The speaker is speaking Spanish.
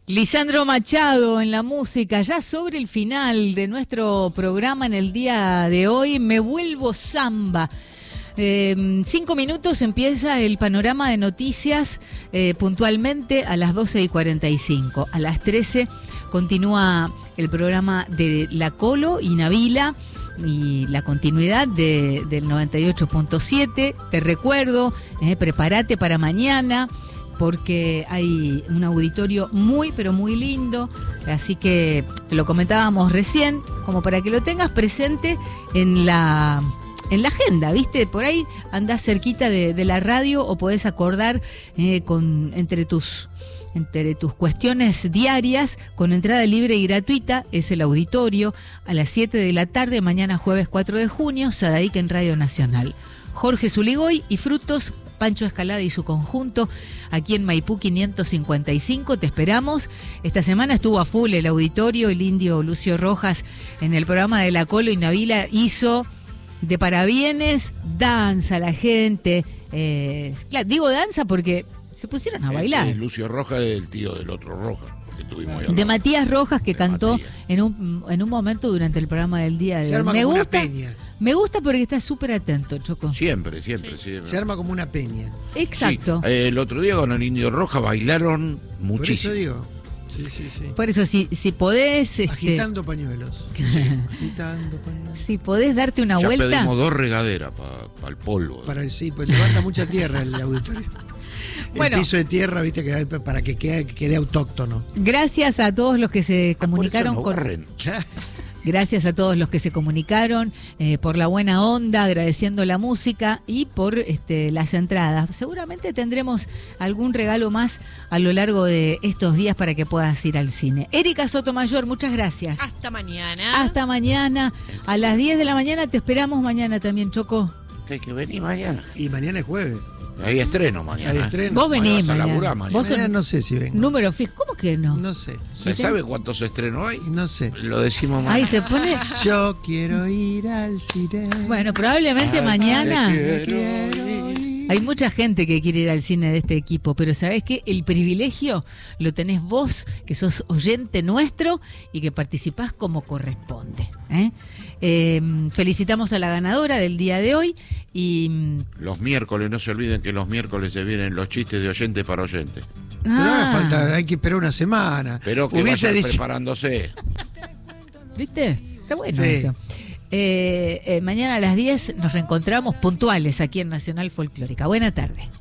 Lisandro Machado en la música, ya sobre el final de nuestro programa en el día de hoy, me vuelvo samba. 5 minutos empieza el panorama de noticias puntualmente a las 12:45. A las 13 continúa el programa de La Colo y Nabila y la continuidad del 98.7. Te recuerdo, prepárate para mañana, porque hay un auditorio muy, pero muy lindo, así que te lo comentábamos recién, como para que lo tengas presente en la agenda, ¿viste? Por ahí andás cerquita de la radio o podés acordar entre tus cuestiones diarias, con entrada libre y gratuita. Es el auditorio a las 7 de la tarde, mañana jueves 4 de junio, Sadaic en Radio Nacional. Jorge Zuligoy y Frutos, Pancho Escalada y su conjunto, aquí en Maipú 555, te esperamos. Esta semana estuvo a full el auditorio, el indio Lucio Rojas en el programa de La Colo y Nabila hizo de parabienes, danza la gente, claro, digo danza porque se pusieron a bailar. Lucio Rojas es el tío del otro Rojas que tuvimos de Matías Rojas, que cantó en un momento durante el programa del día de hoy. Me gusta porque está súper atento, Choco. Siempre. Se arma como una peña. Exacto. Sí, el otro día con el Indio Roja bailaron muchísimo. Por eso digo. Sí. Por eso, si podés... Agitando pañuelos. Agitando pañuelos. Si podés darte una ya vuelta... Ya pedimos 2 regaderas para el polvo. Pues levanta mucha tierra el auditorio. Bueno, el piso de tierra, viste, para que quede autóctono. Gracias a todos los que se comunicaron Gracias a todos los que se comunicaron por la buena onda, agradeciendo la música y por las entradas. Seguramente tendremos algún regalo más a lo largo de estos días para que puedas ir al cine. Erika Sotomayor, muchas gracias. Hasta mañana. Hasta mañana. A las 10 de la mañana te esperamos mañana también, Choco. Que hay que venir mañana. Y mañana es jueves. Hay estreno mañana. Hay estreno. Vos venís mañana. mañana. Mañana no sé si vengo. Número fijo. ¿Cómo que no? No sé. ¿Se sabe cuántos estrenos hay? No sé. Lo decimos mañana. Ahí se pone... Yo quiero ir al cine. Bueno, probablemente mañana... Hay mucha gente que quiere ir al cine de este equipo, pero ¿sabés qué? El privilegio lo tenés vos, que sos oyente nuestro y que participás como corresponde. Felicitamos a la ganadora del día de hoy y... Los miércoles, no se olviden que los miércoles se vienen los chistes de oyente para oyente. Pero ahora hay que esperar una semana. Pero que vayan preparándose. ¿Viste? Está bueno eso. Mañana a las 10 nos reencontramos puntuales aquí en Nacional Folclórica. Buena tarde.